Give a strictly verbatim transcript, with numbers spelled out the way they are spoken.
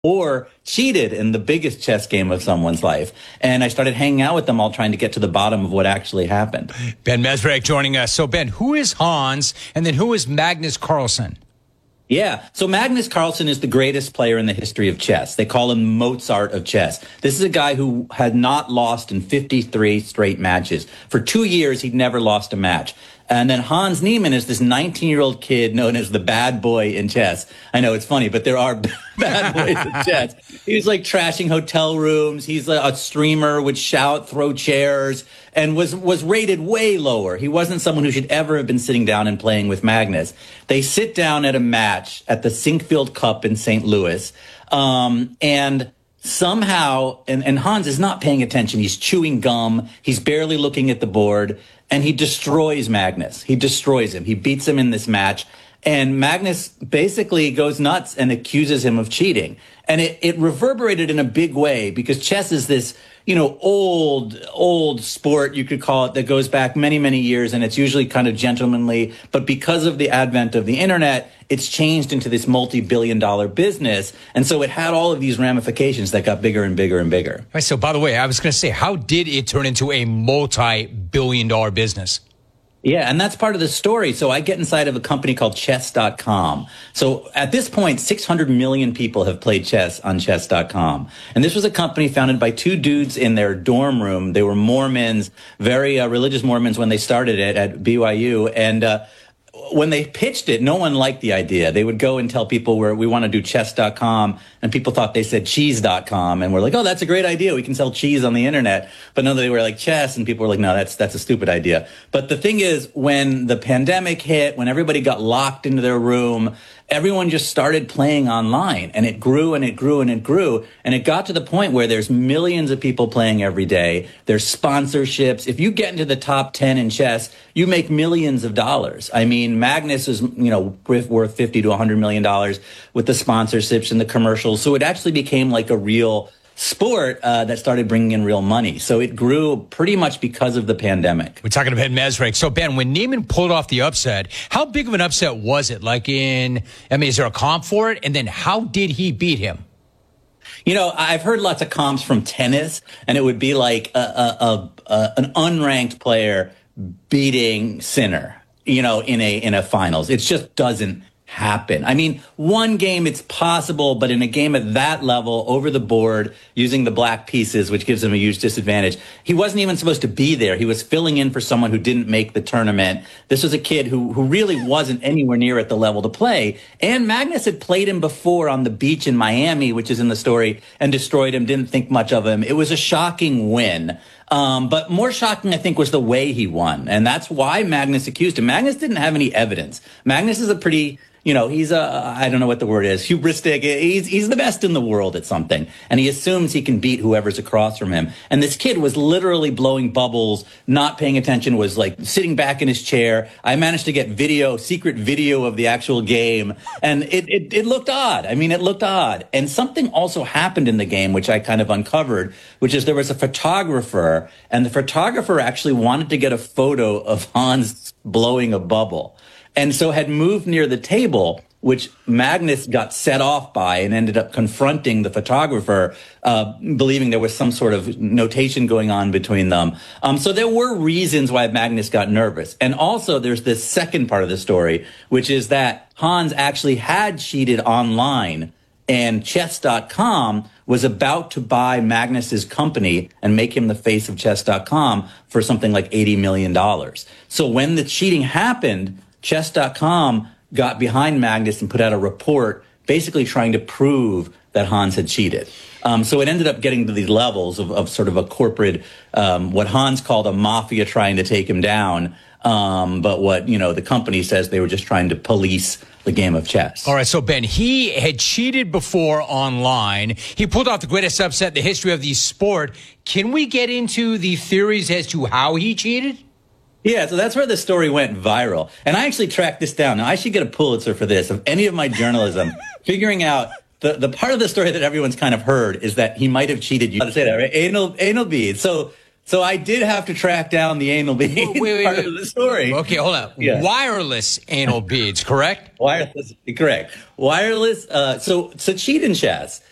or cheated in the biggest chess game of someone's life. And I started hanging out with them all, trying to get to the bottom of what actually happened. Ben Mesrich joining us. So, Ben, who is Hans, and then who is Magnus Carlsen? Yeah, so Magnus Carlsen is the greatest player in the history of chess. They call him Mozart of chess. This is a guy who had not lost in fifty-three straight matches. For two years, he'd never lost a match. And then Hans Niemann is this nineteen-year-old kid known as the bad boy in chess. I know it's funny, but there are bad boys in chess. He was like trashing hotel rooms. He's a, a streamer, would shout, throw chairs, and was was rated way lower. He wasn't someone who should ever have been sitting down and playing with Magnus. They sit down at a match at the Sinkfield Cup in Saint Louis, um, and somehow, and, and Hans is not paying attention. He's chewing gum. He's barely looking at the board. And he destroys Magnus. He destroys him. He beats him in this match. And Magnus basically goes nuts and accuses him of cheating. And it, it reverberated in a big way because chess is this, you know, old, old sport, you could call it, that goes back many, many years. And it's usually kind of gentlemanly. But because of the advent of the internet, it's changed into this multi-billion dollar business. And so it had all of these ramifications that got bigger and bigger and bigger. All right, so by the way, I was going to say, how did it turn into a multi-billion dollar business? Yeah, and that's part of the story. So I get inside of a company called chess dot com. So at this point, six hundred million people have played chess on chess dot com. And this was a company founded by two dudes in their dorm room. They were Mormons, very uh, religious Mormons when they started it at B Y U. And uh, when they pitched it, no one liked the idea. They would go and tell people where we want to do chess dot com, and people thought they said cheese dot com, and we're like, oh, that's a great idea. We can sell cheese on the internet. But no, they were like chess, and people were like, no, that's that's a stupid idea. But the thing is, when the pandemic hit, when everybody got locked into their room, everyone just started playing online, and it grew and it grew and it grew. And it got to the point where there's millions of people playing every day. There's sponsorships. If you get into the top ten in chess, you make millions of dollars. I mean, Magnus is, you know, worth fifty to one hundred million dollars with the sponsorships and the commercials. So it actually became like a real sport uh, that started bringing in real money. So it grew pretty much because of the pandemic. We're talking about Ben Mesrich. So, Ben, when Niemann pulled off the upset, how big of an upset was it? Like in, I mean, is there a comp for it? And then how did he beat him? You know, I've heard lots of comps from tennis, and it would be like a, a, a, a, an unranked player beating Sinner, you know, in a in a finals. It just doesn't happen. I mean, one game it's possible, but in a game at that level, over the board, using the black pieces, which gives him a huge disadvantage, he wasn't even supposed to be there. He was filling in for someone who didn't make the tournament. This was a kid who who really wasn't anywhere near at the level to play. And Magnus had played him before on the beach in Miami, which is in the story, and destroyed him, didn't think much of him. It was a shocking win. Um, but more shocking, I think, was the way he won. And that's why Magnus accused him. Magnus didn't have any evidence. Magnus is a pretty, you know, he's a, I don't know what the word is, hubristic. He's, he's the best in the world at something. And he assumes he can beat whoever's across from him. And this kid was literally blowing bubbles, not paying attention, was like sitting back in his chair. I managed to get video, secret video of the actual game. And it, it, it looked odd. I mean, it looked odd. And something also happened in the game, which I kind of uncovered, which is there was a photographer, and the photographer actually wanted to get a photo of Hans blowing a bubble. And so had moved near the table, which Magnus got set off by and ended up confronting the photographer, uh, believing there was some sort of notation going on between them. Um, so there were reasons why Magnus got nervous. And also there's this second part of the story, which is that Hans actually had cheated online, and chess dot com was about to buy Magnus's company and make him the face of chess dot com for something like eighty million dollars. So when the cheating happened, chess dot com got behind Magnus and put out a report basically trying to prove that Hans had cheated. Um, so it ended up getting to these levels of, of sort of a corporate, um, what Hans called a mafia trying to take him down. Um, but what, you know, the company says they were just trying to police the game of chess. All right, so Ben, he had cheated before online. He pulled off the greatest upset in the history of the sport. Can we get into the theories as to how he cheated? Yeah, so that's where the story went viral. And I actually tracked this down. Now, I should get a Pulitzer for this, of any of my journalism, figuring out the, the part of the story that everyone's kind of heard is that he might have cheated. You got to say that, right? Anal, anal beads. So, so I did have to track down the anal beads wait, wait, part wait. of the story. Okay, hold up. Yeah. Wireless anal beads, correct? Wireless, correct. Wireless. Uh, so, so cheat in chess